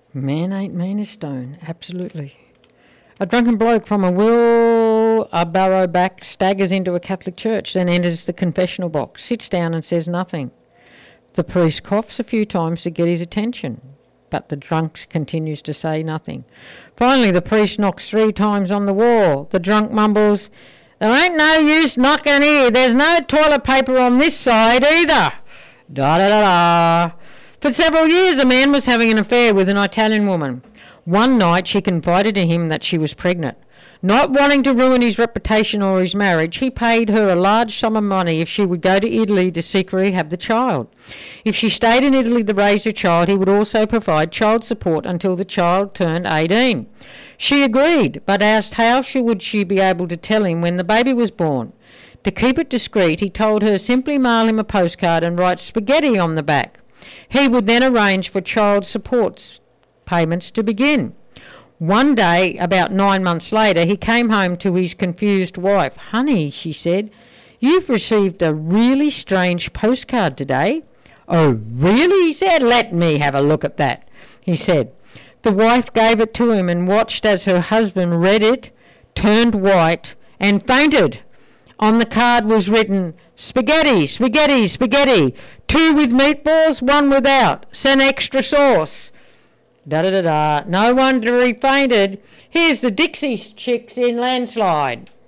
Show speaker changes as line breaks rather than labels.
Man ain't mean as stone, absolutely. A drunken bloke from a wheelbarrow back staggers into a Catholic church, then enters the confessional box, sits down and says nothing. The priest coughs a few times to get his attention, but the drunk continues to say nothing. Finally, the priest knocks 3 times on the wall. The drunk mumbles, "There ain't no use knocking here. There's no toilet paper on this side either." Da-da-da-da. For several years, a man was having an affair with an Italian woman. One night, she confided to him that she was pregnant. Not wanting to ruin his reputation or his marriage, he paid her a large sum of money if she would go to Italy to secretly have the child. If she stayed in Italy to raise her child, he would also provide child support until the child turned 18. She agreed, but asked how would she be able to tell him when the baby was born. To keep it discreet, he told her simply mail him a postcard and write spaghetti on the back. He would then arrange for child support payments to begin. One day, about 9 months later, he came home to his confused wife. "Honey," she said, "you've received a really strange postcard today." "Oh, really?" he said. "Let me have a look at that," he said. The wife gave it to him and watched as her husband read it, turned white, and fainted. On the card was written, "Spaghetti, spaghetti, spaghetti. 2 with meatballs, 1 without. Send extra sauce." Da-da-da-da. No wonder he fainted. Here's the Dixie Chicks in Landslide.